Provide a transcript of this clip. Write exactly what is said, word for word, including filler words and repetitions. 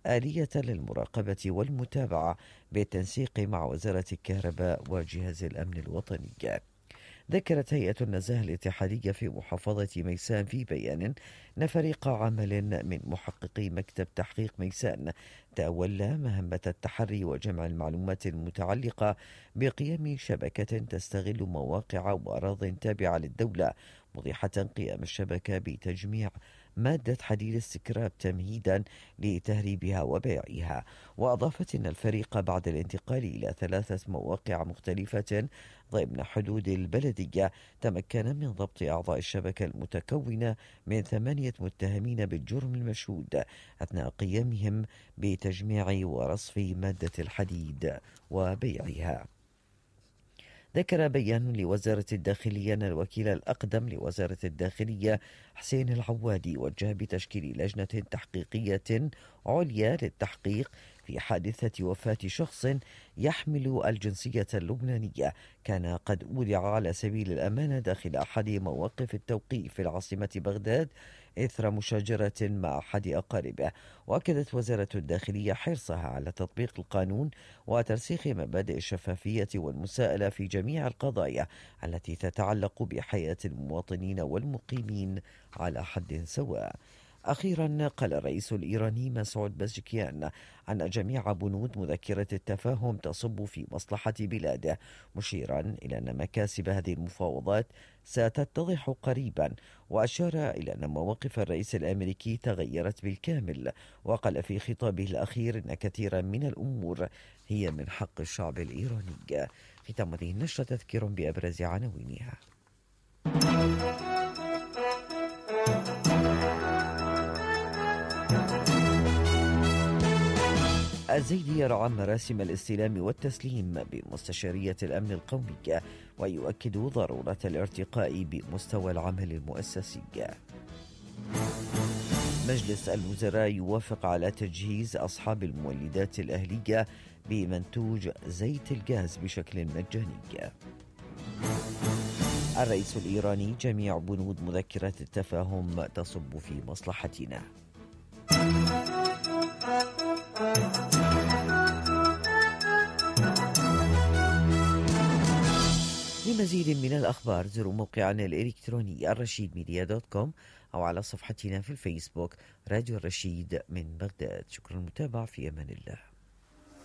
آلية للمراقبة والمتابعة بالتنسيق مع وزارة الكهرباء وجهاز الأمن الوطني. ذكرت هيئة النزاهة الاتحادية في محافظة ميسان في بيان أن فريق عمل من محققي مكتب تحقيق ميسان تولى مهمة التحري وجمع المعلومات المتعلقة بقيام شبكة تستغل مواقع وأراضٍ تابعة للدولة، موضحة قيام الشبكة بتجميع مادة حديد السكراب تمهيدا لتهريبها وبيعها. وأضافت أن الفريق بعد الانتقال إلى ثلاثة مواقع مختلفة ضمن حدود البلدية تمكن من ضبط أعضاء الشبكة المتكونة من ثمانية متهمين بالجرم المشهود أثناء قيامهم بتجميع ورصف مادة الحديد وبيعها. ذكر بيان لوزارة الداخلية أن الوكيل الأقدم لوزارة الداخلية حسين العوادي وجه بتشكيل لجنة تحقيقية عليا للتحقيق في حادثة وفاة شخص يحمل الجنسية اللبنانية كان قد أودع على سبيل الأمانة داخل أحد مواقف التوقيف في العاصمة بغداد إثر مشاجرة مع أحد أقاربه. وأكدت وزارة الداخلية حرصها على تطبيق القانون وترسيخ مبادئ الشفافية والمساءلة في جميع القضايا التي تتعلق بحياة المواطنين والمقيمين على حد سواء. أخيرا قال الرئيس الإيراني مسعود بزشكيان أن جميع بنود مذكرة التفاهم تصب في مصلحة بلاده، مشيرا إلى أن مكاسب هذه المفاوضات ستتضح قريبا. وأشار إلى أن مواقف الرئيس الأمريكي تغيرت بالكامل، وقال في خطابه الأخير أن كثيرا من الأمور هي من حق الشعب الإيراني. ختام هذه النشرة تذكير بأبرز عناوينها. الزيدي يرعى مراسم الاستلام والتسليم بمستشارية الأمن القومي ويؤكد ضرورة الارتقاء بمستوى العمل المؤسسي. مجلس الوزراء يوافق على تجهيز أصحاب المولدات الأهلية بمنتوج زيت الغاز بشكل مجاني. الرئيس الإيراني جميع بنود مذكرة التفاهم تصب في مصلحتنا. لمزيد من الأخبار زوروا موقعنا الإلكتروني الرشيد ميديا دوت كوم أو على صفحتنا في الفيسبوك راديو الرشيد من بغداد. شكرا للمتابعة، في أمان الله.